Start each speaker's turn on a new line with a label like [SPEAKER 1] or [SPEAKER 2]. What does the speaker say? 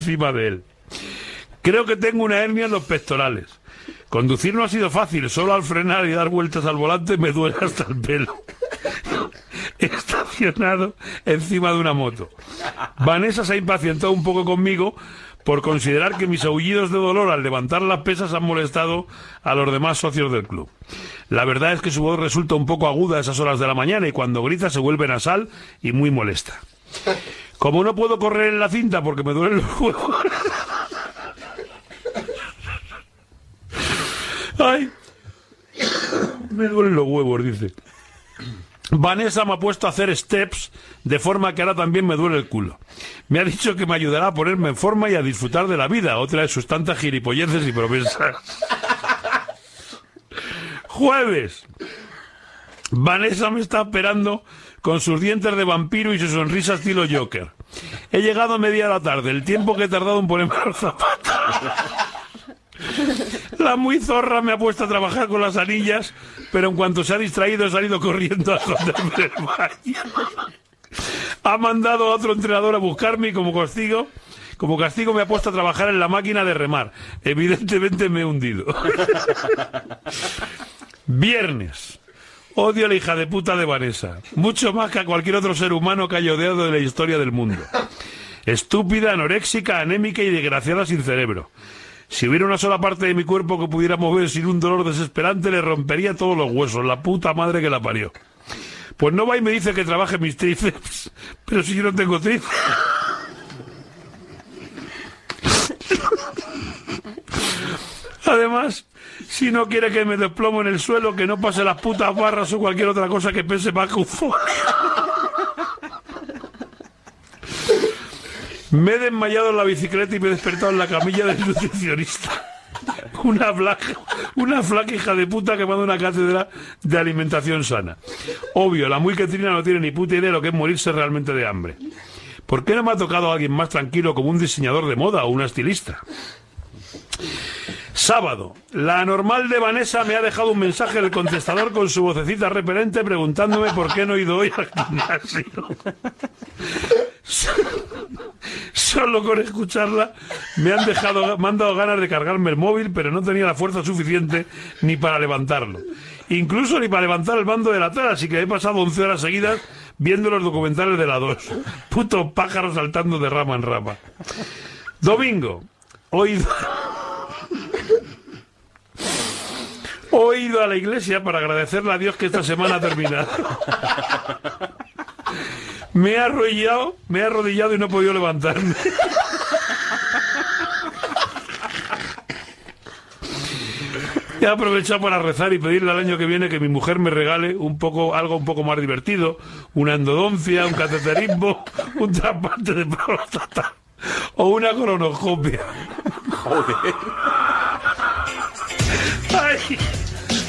[SPEAKER 1] encima de él. Creo que tengo una hernia en los pectorales. Conducir no ha sido fácil, solo al frenar y dar vueltas al volante me duele hasta el pelo. Estacionado encima de una moto. Vanessa se ha impacientado un poco conmigo por considerar que mis aullidos de dolor al levantar las pesas han molestado a los demás socios del club. La verdad es que su voz resulta un poco aguda a esas horas de la mañana y cuando grita se vuelve nasal y muy molesta. Como no puedo correr en la cinta porque me duelen los huevos... ¡Ay! Me duelen los huevos, dice. Vanessa me ha puesto a hacer steps de forma que ahora también me duele el culo. Me ha dicho que me ayudará a ponerme en forma y a disfrutar de la vida, otra de sus tantas gilipolleces y promesas. Jueves. Vanessa me está esperando con sus dientes de vampiro y su sonrisa estilo Joker. He llegado a media de la tarde, el tiempo que he tardado en ponerme los zapatos. La muy zorra me ha puesto a trabajar con las anillas, pero en cuanto se ha distraído he salido corriendo a esconderme en el baño. Ha mandado a otro entrenador a buscarme y como castigo me ha puesto a trabajar en la máquina de remar. Evidentemente me he hundido. Viernes. Odio a la hija de puta de Vanessa, mucho más que a cualquier otro ser humano que haya odiado de la historia del mundo. Estúpida, anoréxica, anémica y desgraciada sin cerebro. Si hubiera una sola parte de mi cuerpo que pudiera mover sin un dolor desesperante, le rompería todos los huesos, la puta madre que la parió. Pues no va y me dice que trabaje mis tríceps, pero si yo no tengo tríceps. Además, si no quiere que me desplomo en el suelo, que no pase las putas barras o cualquier otra cosa que pese más que un folio. Me he desmayado en la bicicleta y me he despertado en la camilla del nutricionista. Una flaca hija de puta que me ha dado una cátedra de alimentación sana. Obvio, la muy quetrina no tiene ni puta idea de lo que es morirse realmente de hambre. ¿Por qué no me ha tocado a alguien más tranquilo como un diseñador de moda o una estilista? Sábado. La anormal de Vanessa me ha dejado un mensaje en el contestador con su vocecita repelente preguntándome por qué no he ido hoy al gimnasio. Solo con escucharla me han dado ganas de cargarme el móvil, pero no tenía la fuerza suficiente ni para levantarlo. Incluso ni para levantar el mando de la tela, así que he pasado 11 horas seguidas viendo los documentales de la 2. Puto pájaro saltando de rama en rama. Domingo. He ido a la iglesia para agradecerle a Dios que esta semana ha terminado. Me he arrodillado y no he podido levantarme. He aprovechado para rezar y pedirle al año que viene que mi mujer me regale algo un poco más divertido, una endodoncia, un cateterismo, un trasplante de próstata o una colonoscopia.
[SPEAKER 2] Joder.
[SPEAKER 1] Ay.